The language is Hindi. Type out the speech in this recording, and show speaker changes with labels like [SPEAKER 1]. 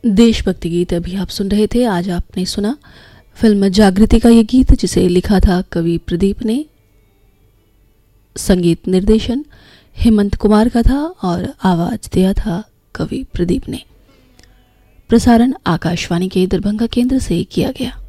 [SPEAKER 1] देशभक्ति गीत अभी आप सुन रहे थे। आज आपने सुना फिल्म जागृति का ये गीत, जिसे लिखा था कवि प्रदीप ने, संगीत निर्देशन हेमंत कुमार का था और आवाज दिया था कवि प्रदीप ने। प्रसारण आकाशवाणी के दरभंगा केंद्र से किया गया।